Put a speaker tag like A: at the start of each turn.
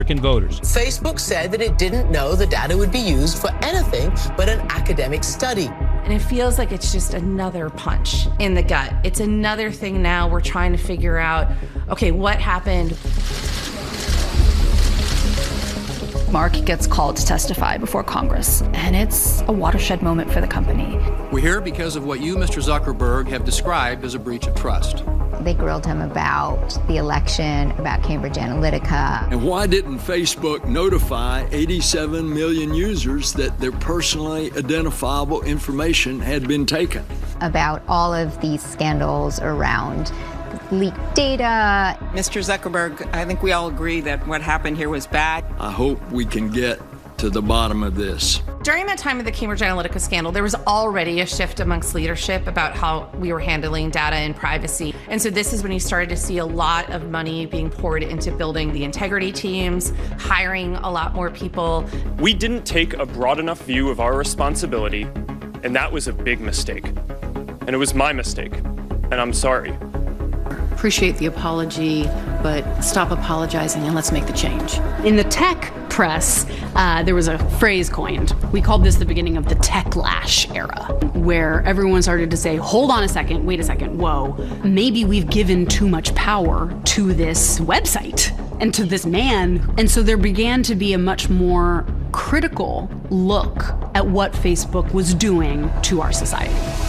A: voters.
B: Facebook said that it didn't know the data would be used for anything but an academic study.
C: And it feels like it's just another punch in the gut. It's another thing now we're trying to figure out, okay, what happened?
D: Mark gets called to testify before Congress, and it's a watershed moment for the company.
E: We're here because of what you, Mr. Zuckerberg, have described as a breach of trust.
F: They grilled him about the election, about Cambridge Analytica.
G: And why didn't Facebook notify 87 million users that their personally identifiable information had been taken?
F: About all of these scandals around leaked data.
H: Mr. Zuckerberg, I think we all agree that what happened here was bad.
G: I hope we can get to the bottom of this.
C: During that time of the Cambridge Analytica scandal, there was already a shift amongst leadership about how we were handling data and privacy. And so this is when you started to see a lot of money being poured into building the integrity teams, hiring a lot more people.
I: We didn't take a broad enough view of our responsibility, and that was a big mistake. And it was my mistake, and I'm sorry.
J: Appreciate the apology, but stop apologizing and let's make the change.
K: In the tech press, there was a phrase coined. We called this the beginning of the techlash era, where everyone started to say, hold on a second, wait a second, whoa, maybe we've given too much power to this website and to this man. And so there began to be a much more critical look at what Facebook was doing to our society.